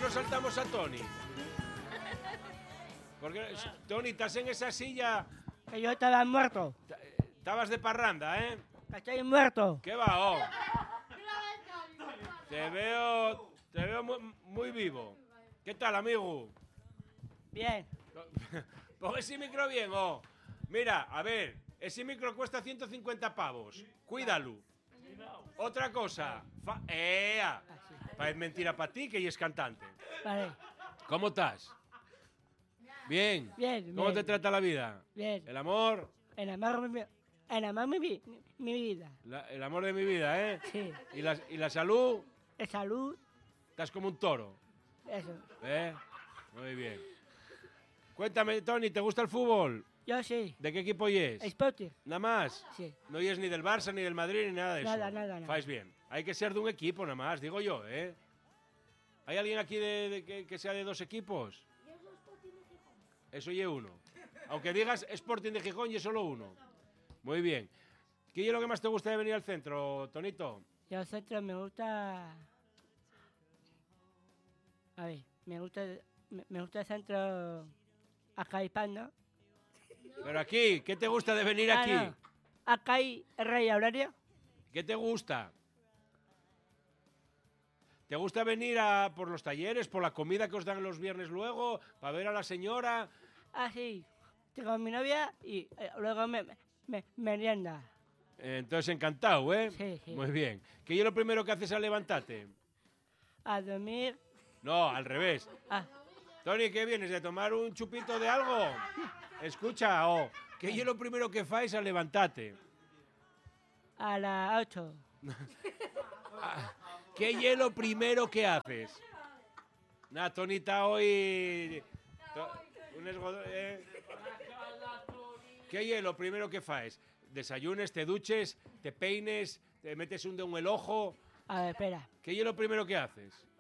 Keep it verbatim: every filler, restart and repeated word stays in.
no saltamos a Tony? Porque, Tony, estás en esa silla... Que yo estaba muerto. Estabas de parranda, ¿eh? Estoy muerto. ¿Qué va, oh? Te veo... Te veo muy, muy vivo. ¿Qué tal, amigo? Bien. Pon ese micro bien, oh. Mira, a ver, ese micro cuesta ciento cincuenta pavos. Cuídalo. Otra cosa. Fa ¡Ea! Pa es mentira para ti que ella es cantante. Vale. ¿Cómo estás? Bien. Bien, ¿Cómo bien. te trata la vida? Bien. El amor. El amor, mi, el amor mi, mi, mi vida. La, el amor de mi vida, ¿eh? Sí. ¿Y la, y la salud? De salud. Estás como un toro. Eso. ¿Eh? Muy bien. Cuéntame, Tony, ¿te gusta el fútbol? Yo sí. ¿De qué equipo es? Sporting. ¿Nada más? Sí. No es ni del Barça, ni del Madrid, ni nada de eso. Nada, nada, nada. Fais bien. Hay que ser de un equipo nada más, digo yo, ¿eh? ¿Hay alguien aquí de, de que, que sea de dos equipos? Eso y uno. Aunque digas Sporting de Gijón y es solo uno. Muy bien. ¿Qué es lo que más te gusta de venir al centro, Tonito? Yo al centro me gusta... A ver, me gusta, me, me gusta el centro acá hispano. Pero aquí, ¿qué te gusta de venir Ah, aquí? no. Acá hay el Rey Aurelio. ¿Qué te gusta? ¿Te gusta venir a, por los talleres, por la comida que os dan los viernes luego, para ver a la señora? Ah, sí. Tengo a mi novia y eh, luego me, me, me merienda. Eh, entonces encantado, ¿eh? Sí, sí. Muy bien. ¿Qué es lo primero que haces al levantarte? A dormir. No, al revés. Ah, Tony, ¿qué vienes? ¿De tomar un chupito de algo? Escucha, oh, ¿qué es lo primero que fais al levantarte? a las ocho. ¿Qué es lo primero que haces? Nah, Tony está hoy... to- un esgodo- eh. ¿Qué es lo primero que fais? Desayunes, te duches, te peines, te metes un dedo en el ojo. A ver, espera. ¿Qué es lo primero que haces?